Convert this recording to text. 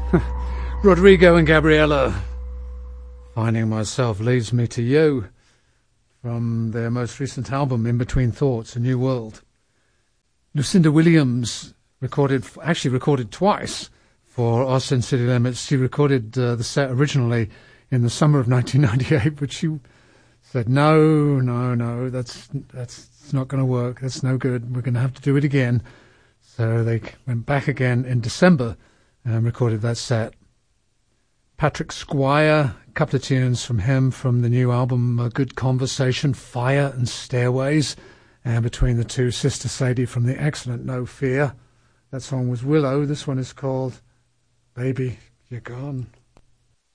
Rodrigo and Gabriella, Finding Myself Leads Me to You, from their most recent album, In Between Thoughts, A New World. Lucinda Williams recorded twice for Austin City Limits. She recorded the set originally in the summer of 1998, but she said, no, that's not going to work. That's no good. We're going to have to do it again. So they went back again in December and recorded that set. Patrick Squire, a couple of tunes from him from the new album, A Good Conversation, Fire and Stairways, and between the two, Sister Sadie from the excellent No Fear. That song was Willow. This one is called Baby, You're Gone.